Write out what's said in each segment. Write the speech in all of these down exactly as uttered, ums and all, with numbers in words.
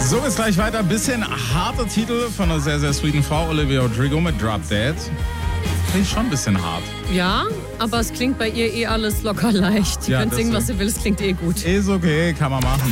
So geht's gleich weiter. Bisschen harter Titel von einer sehr, sehr sweeten Frau, Olivia Rodrigo mit Drop Dead. Klingt schon ein bisschen hart. Ja, aber es klingt bei ihr eh alles locker leicht. Sie Ja, kann singen, deswegen. was sie will, es klingt eh gut. Ist okay, kann man machen.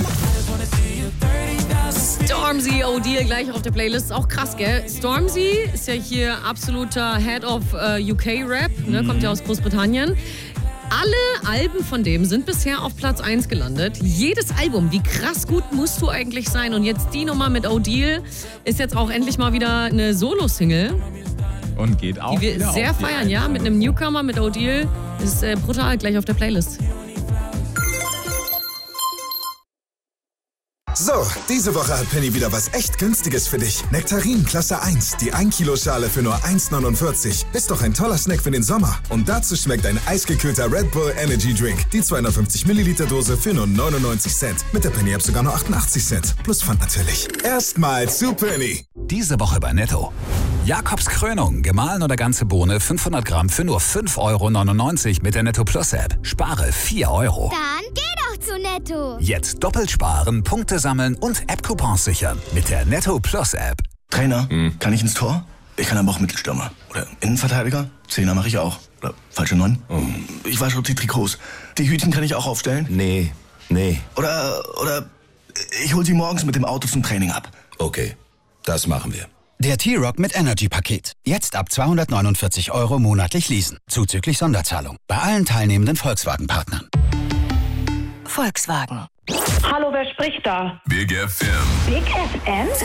Stormzy, O'Deal gleich auf der Playlist. Auch krass, gell? Stormzy ist ja hier absoluter Head of uh, U K-Rap, ne? Kommt ja aus Großbritannien. Alle Alben von dem sind bisher auf Platz eins gelandet. Jedes Album, wie krass gut musst du eigentlich sein? Und jetzt die Nummer mit O'Deal ist jetzt auch endlich mal wieder eine Solo-Single. Und geht auch Die wir wieder sehr auf die feiern, ja, mit einem Newcomer, mit O'Deal. Ist äh, brutal, gleich auf der Playlist. So, diese Woche hat Penny wieder was echt Günstiges für dich. Nektarin Klasse eins, die ein Kilo Schale für nur eins neunundvierzig. Ist doch ein toller Snack für den Sommer. Und dazu schmeckt ein eisgekühlter Red Bull Energy Drink. Die zweihundertfünfzig Milliliter Dose für nur neunundneunzig Cent. Mit der Penny App sogar nur achtundachtzig Cent. Plus Pfand natürlich. Erstmal zu Penny. Diese Woche bei Netto. Jakobs Krönung, gemahlen oder ganze Bohne, fünfhundert Gramm für nur fünf Euro neunundneunzig mit der Netto Plus App. Spare vier Euro. Dann geh doch zu Netto. Jetzt doppelt sparen, Punkte sammeln und App-Coupons sichern mit der Netto Plus App. Trainer, hm. kann ich ins Tor? Ich kann aber auch Mittelstürmer. Oder Innenverteidiger? Zehner mache ich auch. Oder falsche Neun? Oh. Ich wasche die Trikots. Die Hütchen kann ich auch aufstellen? Nee, nee. Oder, oder ich hol sie morgens mit dem Auto zum Training ab. Okay, das machen wir. Der T-Rock mit Energy-Paket. Jetzt ab zweihundertneunundvierzig Euro monatlich leasen. Zuzüglich Sonderzahlung. Bei allen teilnehmenden Volkswagen-Partnern. Volkswagen. Hallo, wer spricht da? Big F M. Big F M?